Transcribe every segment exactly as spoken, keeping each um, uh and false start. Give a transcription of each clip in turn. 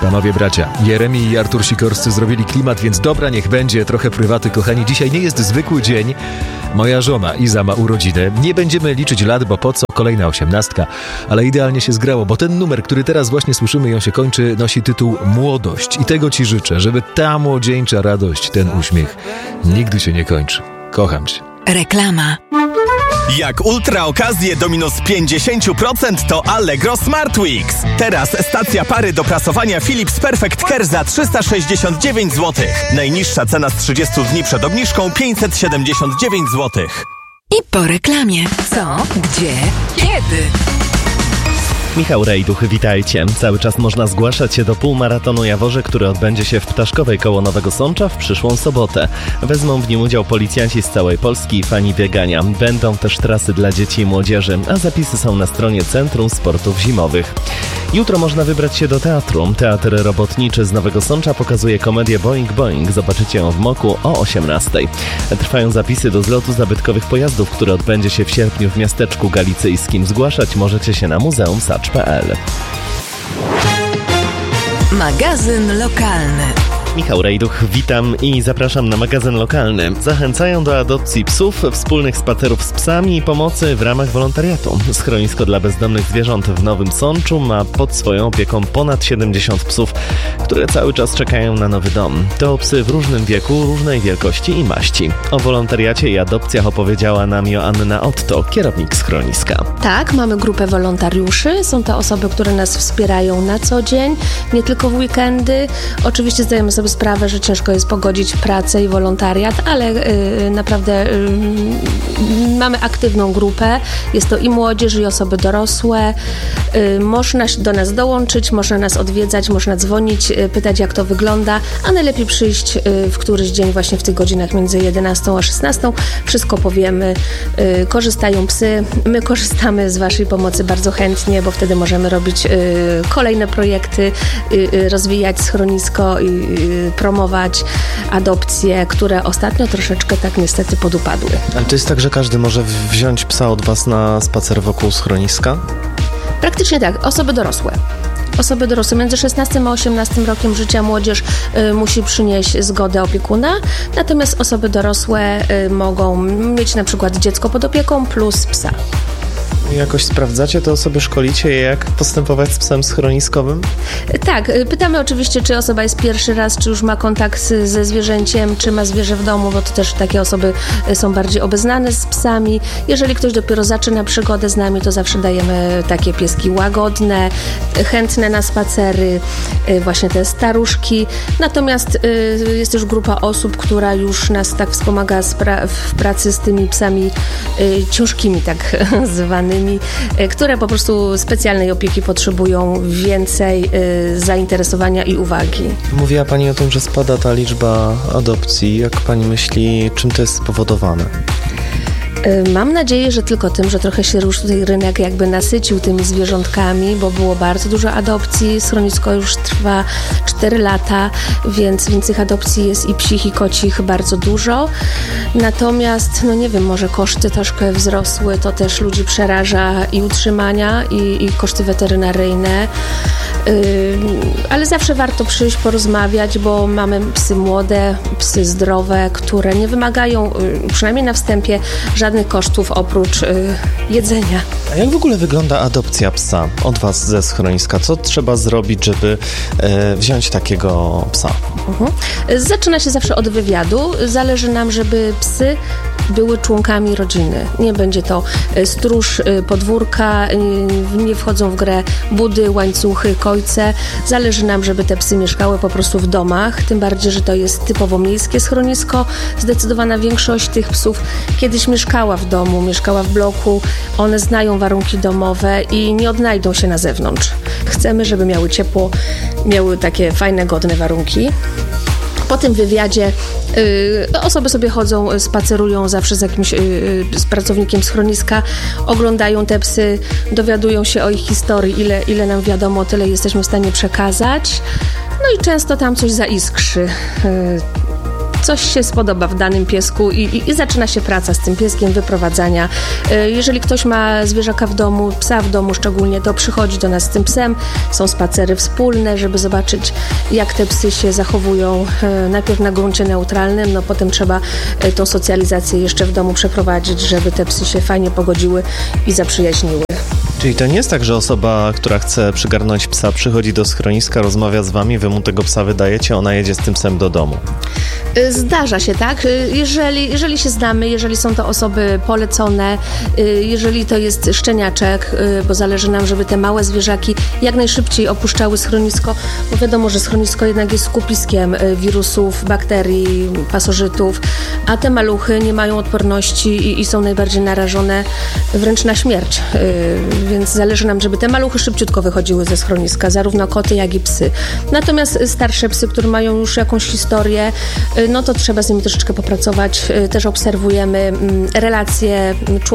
Panowie bracia, Jeremi i Artur Sikorscy zrobili klimat, więc dobra, niech będzie, trochę prywaty, kochani. Dzisiaj nie jest zwykły dzień. Moja żona Iza ma urodziny. Nie będziemy liczyć lat, bo po co? Kolejna osiemnastka. Ale idealnie się zgrało, bo ten numer, który teraz właśnie słyszymy, ją się kończy, nosi tytuł Młodość. I tego ci życzę, żeby ta młodzieńcza radość, ten uśmiech nigdy się nie kończy. Kocham cię. Reklama. Jak ultra okazje do minus pięćdziesiąt procent to Allegro Smart Weeks. Teraz stacja pary do prasowania Philips Perfect Care za trzysta sześćdziesiąt dziewięć złotych. Najniższa cena z trzydziestu dni przed obniżką pięćset siedemdziesiąt dziewięć złotych. I po reklamie. Co? Gdzie? Kiedy? Michał Rejduch, witajcie. Cały czas można zgłaszać się do półmaratonu Jaworze, który odbędzie się w Ptaszkowej koło Nowego Sącza w przyszłą sobotę. Wezmą w nim udział policjanci z całej Polski i fani biegania. Będą też trasy dla dzieci i młodzieży, a zapisy są na stronie Centrum Sportów Zimowych. Jutro można wybrać się do teatru. Teatr Robotniczy z Nowego Sącza pokazuje komedię Boing Boing. Zobaczycie ją w Moku o osiemnastej. Trwają zapisy do zlotu zabytkowych pojazdów, który odbędzie się w sierpniu w miasteczku galicyjskim. Zgłaszać możecie się na muzeum sacz kropka p l. Magazyn lokalny. Michał Rejduch, witam i zapraszam na magazyn lokalny. Zachęcają do adopcji psów, wspólnych spacerów z psami i pomocy w ramach wolontariatu. Schronisko dla bezdomnych zwierząt w Nowym Sączu ma pod swoją opieką ponad siedemdziesiąt psów, które cały czas czekają na nowy dom. To psy w różnym wieku, różnej wielkości i maści. O wolontariacie i adopcjach opowiedziała nam Joanna Otto, kierownik schroniska. Tak, mamy grupę wolontariuszy. Są to osoby, które nas wspierają na co dzień, nie tylko w weekendy. Oczywiście zdajemy sobie sprawę, że ciężko jest pogodzić pracę i wolontariat, ale yy, naprawdę yy, mamy aktywną grupę. Jest to i młodzież, i osoby dorosłe. Yy, można do nas dołączyć, można nas odwiedzać, można dzwonić, yy, pytać, jak to wygląda, a najlepiej przyjść yy, w któryś dzień właśnie w tych godzinach między jedenastą a szesnastą. Wszystko powiemy. Yy, korzystają psy. My korzystamy z waszej pomocy bardzo chętnie, bo wtedy możemy robić yy, kolejne projekty, yy, rozwijać schronisko i yy, promować adopcje, które ostatnio troszeczkę tak niestety podupadły. Ale to jest tak, że każdy może wziąć psa od was na spacer wokół schroniska? Praktycznie tak. Osoby dorosłe. Osoby dorosłe między szesnastym a osiemnastym rokiem życia młodzież y, musi przynieść zgodę opiekuna, natomiast osoby dorosłe y, mogą mieć na przykład dziecko pod opieką plus psa. Jakoś sprawdzacie te osoby, szkolicie je, jak postępować z psem schroniskowym? Tak, pytamy oczywiście, czy osoba jest pierwszy raz, czy już ma kontakt ze zwierzęciem, czy ma zwierzę w domu, bo to też takie osoby są bardziej obeznane z psami. Jeżeli ktoś dopiero zaczyna przygodę z nami, to zawsze dajemy takie pieski łagodne, chętne na spacery, właśnie te staruszki. Natomiast jest też grupa osób, która już nas tak wspomaga w pracy z tymi psami ciężkimi, tak zwanymi, które po prostu specjalnej opieki potrzebują, więcej y, zainteresowania i uwagi. Mówiła Pani o tym, że spada ta liczba adopcji. Jak Pani myśli, czym to jest spowodowane? Mam nadzieję, że tylko tym, że trochę się już tutaj rynek jakby nasycił tymi zwierzątkami, bo było bardzo dużo adopcji. Schronisko już trwa cztery lata, więc, więc tych adopcji jest i psich, i kocich bardzo dużo. Natomiast, no nie wiem, może koszty troszkę wzrosły, to też ludzi przeraża i utrzymania, i, i koszty weterynaryjne. Yy, ale zawsze warto przyjść, porozmawiać, bo mamy psy młode, psy zdrowe, które nie wymagają, yy, przynajmniej na wstępie, żadnych kosztów oprócz yy, jedzenia. A jak w ogóle wygląda adopcja psa od was ze schroniska? Co trzeba zrobić, żeby e, wziąć takiego psa? Mhm. Zaczyna się zawsze od wywiadu. Zależy nam, żeby psy były członkami rodziny. Nie będzie to stróż podwórka, nie wchodzą w grę budy, łańcuchy, kojce. Zależy nam, żeby te psy mieszkały po prostu w domach, tym bardziej, że to jest typowo miejskie schronisko. Zdecydowana większość tych psów kiedyś mieszkała w domu, mieszkała w bloku. One znają warunki domowe i nie odnajdą się na zewnątrz. Chcemy, żeby miały ciepło, miały takie fajne, godne warunki. Po tym wywiadzie y, osoby sobie chodzą, spacerują zawsze z jakimś y, z pracownikiem schroniska, oglądają te psy, dowiadują się o ich historii, ile, ile nam wiadomo, tyle jesteśmy w stanie przekazać. No i często tam coś zaiskrzy. Y, coś się spodoba w danym piesku i, i, i zaczyna się praca z tym pieskiem, wyprowadzania. Jeżeli ktoś ma zwierzaka w domu, psa w domu szczególnie, to przychodzi do nas z tym psem, są spacery wspólne, żeby zobaczyć, jak te psy się zachowują najpierw na gruncie neutralnym, no potem trzeba tą socjalizację jeszcze w domu przeprowadzić, żeby te psy się fajnie pogodziły i zaprzyjaźniły. Czyli to nie jest tak, że osoba, która chce przygarnąć psa, przychodzi do schroniska, rozmawia z wami, wy mu tego psa wydajecie, ona jedzie z tym psem do domu. Zdarza się, tak? Jeżeli, jeżeli się znamy, jeżeli są to osoby polecone, jeżeli to jest szczeniaczek, bo zależy nam, żeby te małe zwierzaki jak najszybciej opuszczały schronisko, bo wiadomo, że schronisko jednak jest skupiskiem wirusów, bakterii, pasożytów, a te maluchy nie mają odporności i, i są najbardziej narażone wręcz na śmierć. Więc zależy nam, żeby te maluchy szybciutko wychodziły ze schroniska, zarówno koty, jak i psy. Natomiast starsze psy, które mają już jakąś historię, no to trzeba z nimi troszeczkę popracować. Też obserwujemy relacje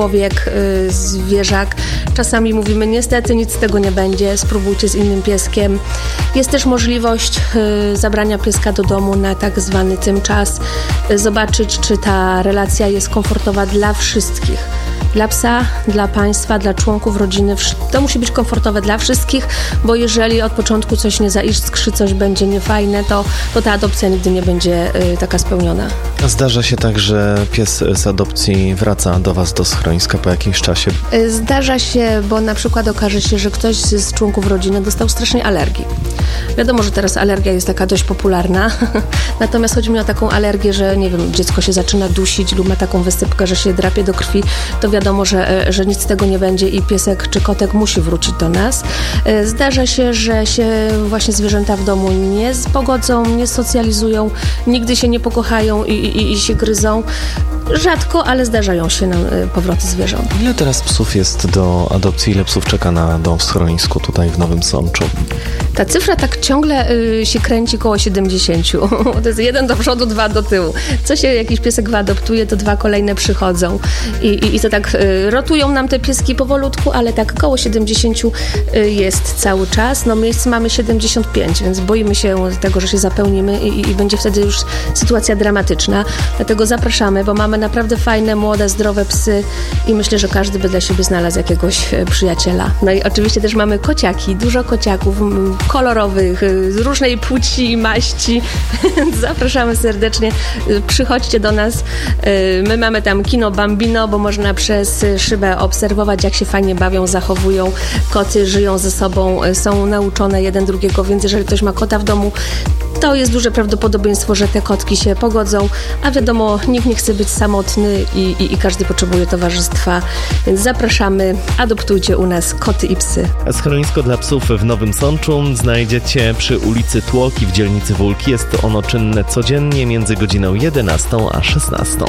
człowiek-zwierzak. Czasami mówimy, niestety nic z tego nie będzie, spróbujcie z innym pieskiem. Jest też możliwość zabrania pieska do domu na tak zwany tymczas, zobaczyć, czy ta relacja jest komfortowa dla wszystkich. Dla psa, dla państwa, dla członków rodziny. To musi być komfortowe dla wszystkich, bo jeżeli od początku coś nie zaiskrzy, coś będzie niefajne, to, to ta adopcja nigdy nie będzie y, taka spełniona. A zdarza się tak, że pies z adopcji wraca do was do schroniska po jakimś czasie? Zdarza się, bo na przykład okaże się, że ktoś z członków rodziny dostał strasznej alergii. Wiadomo, że teraz alergia jest taka dość popularna, natomiast chodzi mi o taką alergię, że nie wiem, dziecko się zaczyna dusić lub ma taką wysypkę, że się drapie do krwi, to wiadomo, że, że nic z tego nie będzie i piesek czy kotek musi wrócić do nas. Zdarza się, że się właśnie zwierzęta w domu nie pogodzą, nie socjalizują, nigdy się nie pokochają i, i, i się gryzą. Rzadko, ale zdarzają się nam powroty zwierząt. Ile teraz psów jest do adopcji? Ile psów czeka na dom w schronisku tutaj w Nowym Sączu? Ta cyfra tak ciągle y, się kręci koło siedemdziesięciu. To jest jeden do przodu, dwa do tyłu. Co się jakiś piesek wyadoptuje, to dwa kolejne przychodzą. I, i, i to tak y, rotują nam te pieski powolutku, ale tak koło siedemdziesięciu y, jest cały czas. No miejsc mamy siedemdziesiąt pięć, więc boimy się tego, że się zapełnimy i, i będzie wtedy już sytuacja dramatyczna. Dlatego zapraszamy, bo mamy naprawdę fajne, młode, zdrowe psy i myślę, że każdy by dla siebie znalazł jakiegoś y, przyjaciela. No i oczywiście też mamy kociaki, dużo kociaków, kolorowych, z różnej płci i maści. Zapraszamy serdecznie. Przychodźcie do nas. My mamy tam kino Bambino, bo można przez szybę obserwować, jak się fajnie bawią, zachowują. Koty żyją ze sobą, są nauczone jeden drugiego, więc jeżeli ktoś ma kota w domu, to jest duże prawdopodobieństwo, że te kotki się pogodzą, a wiadomo, nikt nie chce być samotny i, i, i każdy potrzebuje towarzystwa, więc zapraszamy, adoptujcie u nas koty i psy. Schronisko dla psów w Nowym Sączu znajdziecie przy ulicy Tłoki w dzielnicy Wólki. Jest ono czynne codziennie między godziną jedenastą a szesnastą.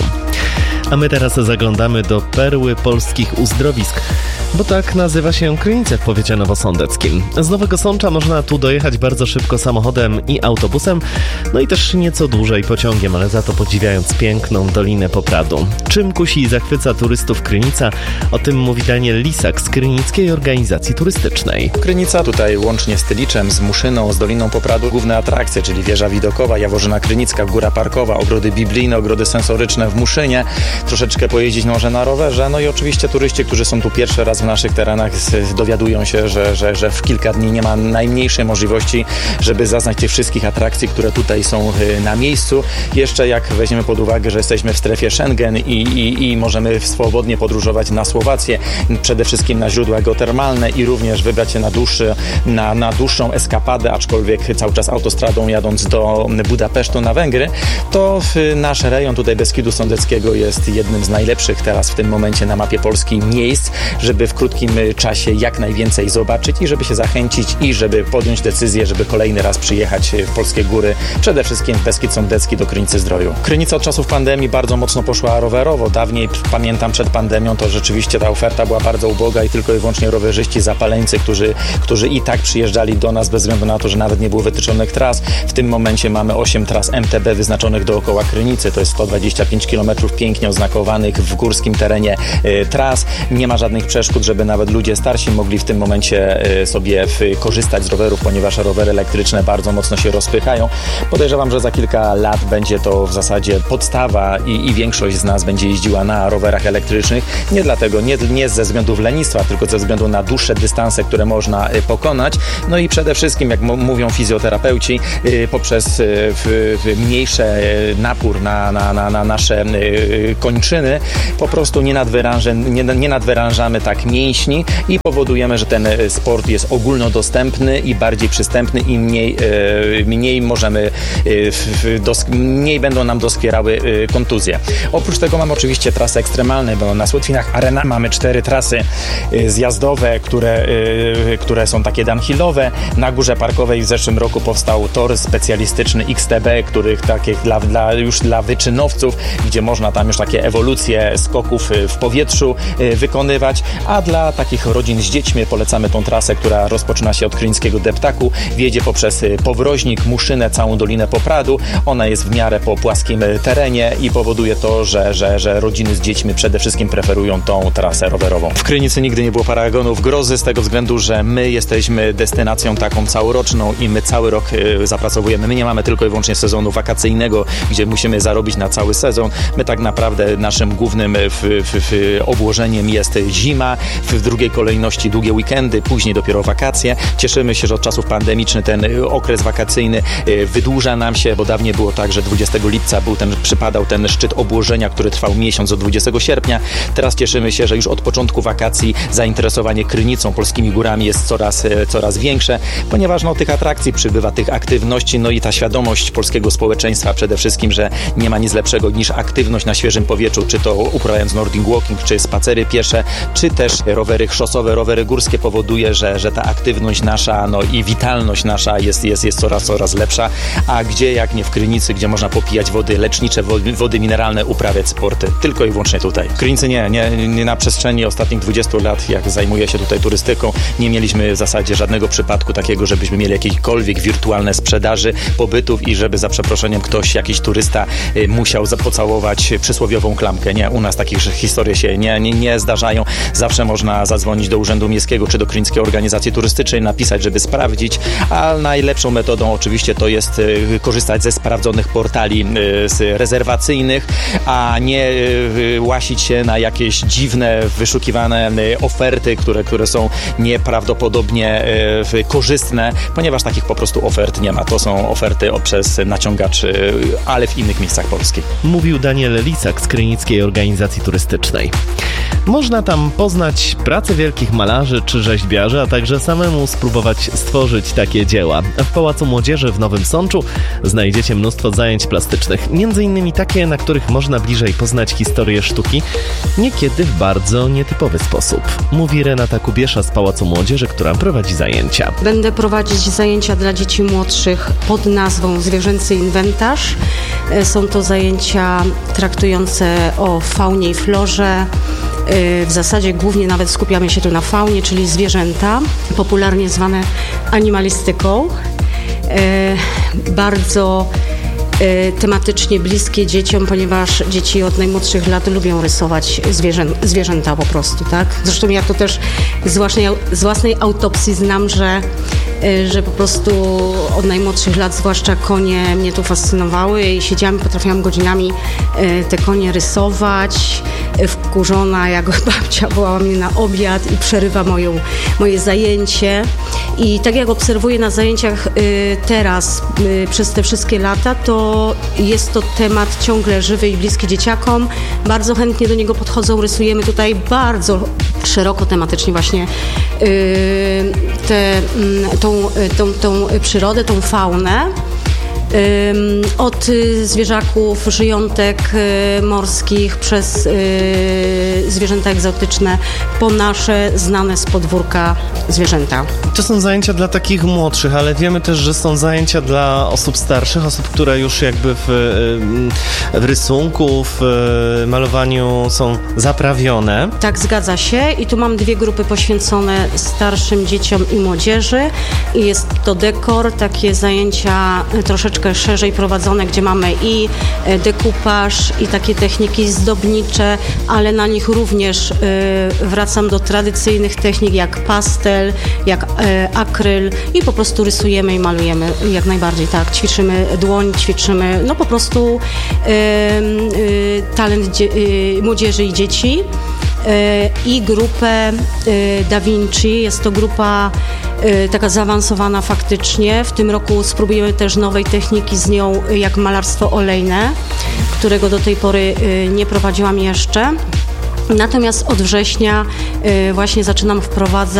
A my teraz zaglądamy do perły polskich uzdrowisk, bo tak nazywa się Krynice w powiecie nowosądeckim. Z Nowego Sącza można tu dojechać bardzo szybko samochodem i autobusem, no i też nieco dłużej pociągiem, ale za to podziwiając piękną Dolinę Popradu. Czym kusi i zachwyca turystów Krynica? O tym mówi Daniel Lisak z Krynickiej Organizacji Turystycznej. Krynica tutaj łącznie z Tyliczem, z Muszyną, z Doliną Popradu główne atrakcje, czyli wieża widokowa, Jaworzyna Krynicka, Góra Parkowa, ogrody biblijne, ogrody sensoryczne w Muszynie, troszeczkę pojeździć może na rowerze, no i oczywiście turyści, którzy są tu pierwszy raz w naszych terenach, dowiadują się, że, że, że w kilka dni nie ma najmniejszej możliwości, żeby zaznać tych wszystkich atrakcji, które tutaj są na miejscu. Jeszcze jak weźmiemy pod uwagę, że jesteśmy w strefie Schengen i, i, i możemy swobodnie podróżować na Słowację, przede wszystkim na źródła geotermalne i również wybrać się na, dłuższy, na, na dłuższą eskapadę, aczkolwiek cały czas autostradą jadąc do Budapesztu na Węgry, to nasz rejon tutaj Beskidu Sądeckiego jest jednym z najlepszych teraz w tym momencie na mapie Polski miejsc, żeby w krótkim czasie jak najwięcej zobaczyć i żeby się zachęcić i żeby podjąć decyzję, żeby kolejny raz przyjechać w polskie góry, przede wszystkim w Beskid Sądecki do Krynicy Zdroju. Krynica od czasów pandemii bardzo mocno poszła rowerowo. Dawniej, pamiętam przed pandemią, to rzeczywiście ta oferta była bardzo uboga i tylko i wyłącznie rowerzyści, zapaleńcy, którzy, którzy i tak przyjeżdżali do nas bez względu na to, że nawet nie było wytyczonych tras. W tym momencie mamy osiem tras M T B wyznaczonych dookoła Krynicy. To jest sto dwadzieścia pięć kilometrów pięknie oznakowanych w górskim terenie y, tras. Nie ma żadnych przeszkód powód, żeby nawet ludzie starsi mogli w tym momencie sobie korzystać z rowerów, ponieważ rowery elektryczne bardzo mocno się rozpychają. Podejrzewam, że za kilka lat będzie to w zasadzie podstawa i, i większość z nas będzie jeździła na rowerach elektrycznych. Nie dlatego, nie, nie ze względów lenistwa, tylko ze względu na dłuższe dystanse, które można pokonać. No i przede wszystkim, jak m- mówią fizjoterapeuci, yy, poprzez yy, w, w mniejszy napór na, na, na, na nasze yy, kończyny, po prostu nie, nadwyręże, nie, nie nadwyrężamy tak mięśni i powodujemy, że ten sport jest ogólnodostępny i bardziej przystępny i mniej, yy, mniej możemy, yy, w, dos- mniej będą nam doskwierały yy, kontuzje. Oprócz tego mamy oczywiście trasy ekstremalne, bo na Słotwinach Arena mamy cztery trasy yy, zjazdowe, które, yy, które są takie downhillowe. Na Górze Parkowej w zeszłym roku powstał tor specjalistyczny X T B, których takich dla, dla, już dla wyczynowców, gdzie można tam już takie ewolucje skoków w powietrzu yy, wykonywać, a dla takich rodzin z dziećmi polecamy tą trasę, która rozpoczyna się od Krynickiego Deptaku, wiedzie poprzez Powroźnik, Muszynę, całą Dolinę Popradu. Ona jest w miarę po płaskim terenie i powoduje to, że, że, że rodziny z dziećmi przede wszystkim preferują tą trasę rowerową. W Krynicy nigdy nie było paragonów grozy z tego względu, że my jesteśmy destynacją taką całoroczną i my cały rok y, zapracowujemy. My nie mamy tylko i wyłącznie sezonu wakacyjnego, gdzie musimy zarobić na cały sezon. My tak naprawdę naszym głównym w, w, w obłożeniem jest zima, w drugiej kolejności długie weekendy, później dopiero wakacje. Cieszymy się, że od czasów pandemicznych ten okres wakacyjny y, wydłuża nam się, bo dawniej było tak, że dwudziestego lipca był ten, przypadał ten szczyt obłożenia, który trwał miesiąc od dwudziestego sierpnia. Teraz cieszymy się, że już od początku wakacji zainteresowanie Krynicą, polskimi górami jest coraz, coraz większe, ponieważ no, tych atrakcji przybywa, tych aktywności, no i ta świadomość polskiego społeczeństwa przede wszystkim, że nie ma nic lepszego niż aktywność na świeżym powietrzu, czy to uprawiając Nordic Walking, czy spacery piesze, czy też rowery szosowe, rowery górskie powoduje, że, że ta aktywność nasza, no i witalność nasza jest, jest, jest coraz, coraz lepsza, a gdzie jak nie w Krynicy, gdzie można popijać wody lecznicze, wody, wody mineralne, uprawiać sporty, tylko i wyłącznie tutaj. W Krynicy nie, nie, nie na przestrzeni ostatnich dwudziestu lat, jak zajmuję się tutaj turystyką, nie mieliśmy w zasadzie żadnego przypadku takiego, żebyśmy mieli jakiekolwiek wirtualne sprzedaży, pobytów i żeby za przeproszeniem ktoś, jakiś turysta y, musiał pocałować przysłowiową klamkę. Nie, u nas takich historii się nie, nie, nie zdarzają. Zawsze można zadzwonić do Urzędu Miejskiego czy do Krynickiej Organizacji Turystycznej, napisać, żeby sprawdzić, a najlepszą metodą oczywiście to jest y, korzystać ze sprawdzonych portali y, rezerwacyjnych, a nie y, łasić się na jakieś dziwne, wyszukiwane y, oferty, które, które są nieprawdopodobnie y, korzystne, ponieważ takich po prostu ofert nie ma. To są oferty przez naciągacz, y, ale w innych miejscach Polski. Mówił Daniel Lisak z Krynickiej Organizacji Turystycznej. Można tam poznać pracę wielkich malarzy czy rzeźbiarzy, a także samemu spróbować stworzyć takie dzieła. W Pałacu Młodzieży w Nowym Sączu znajdziecie mnóstwo zajęć plastycznych, między innymi takie, na których można bliżej poznać historię sztuki, niekiedy w bardzo nietypowy sposób. Mówi Renata Kubiesza z Pałacu Młodzieży, która prowadzi zajęcia. Będę prowadzić zajęcia dla dzieci młodszych pod nazwą Zwierzęcy Inwentarz. Są to zajęcia traktujące o faunie i florze. W zasadzie głównie nawet skupiamy się tu na faunie, czyli zwierzęta, popularnie zwane animalistyką. Bardzo tematycznie bliskie dzieciom, ponieważ dzieci od najmłodszych lat lubią rysować zwierzę, zwierzęta po prostu, tak? Zresztą ja to też z własnej, z własnej autopsji znam, że, że po prostu od najmłodszych lat, zwłaszcza konie, mnie tu fascynowały i siedziałam, potrafiłam godzinami te konie rysować. Wkurzona, jak babcia wołała mnie na obiad i przerywa moją, moje zajęcie. I tak jak obserwuję na zajęciach y, teraz, y, przez te wszystkie lata, to jest to temat ciągle żywy i bliski dzieciakom. Bardzo chętnie do niego podchodzą, rysujemy tutaj bardzo szeroko tematycznie właśnie y, te, y, tą, tą, tą przyrodę, tą faunę. Od zwierzaków, żyjątek morskich, przez zwierzęta egzotyczne, po nasze znane z podwórka zwierzęta. To są zajęcia dla takich młodszych, ale wiemy też, że są zajęcia dla osób starszych, osób, które już jakby w, w rysunku, w malowaniu są zaprawione. Tak, zgadza się. I tu mam dwie grupy poświęcone starszym dzieciom i młodzieży. I jest to dekor, takie zajęcia troszeczkę troszeczkę szerzej prowadzone, gdzie mamy i dekupaż, i takie techniki zdobnicze, ale na nich również wracam do tradycyjnych technik jak pastel, jak akryl i po prostu rysujemy i malujemy jak najbardziej, tak. Ćwiczymy dłoń, ćwiczymy no po prostu talent dzie- młodzieży i dzieci. I grupę Da Vinci. Jest to grupa taka zaawansowana faktycznie. W tym roku spróbujemy też nowej techniki z nią, jak malarstwo olejne, którego do tej pory nie prowadziłam jeszcze. Natomiast od września właśnie zaczynam wprowadzać